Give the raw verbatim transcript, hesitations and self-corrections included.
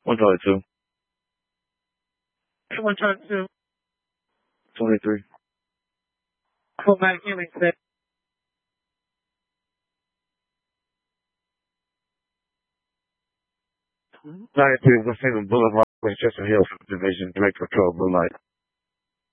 one twenty-two. one twenty-two. twenty-three. Full back healing set. ninety-two, West Haven Boulevard, Westchester Hills Division, Direct Patrol, Blue Light.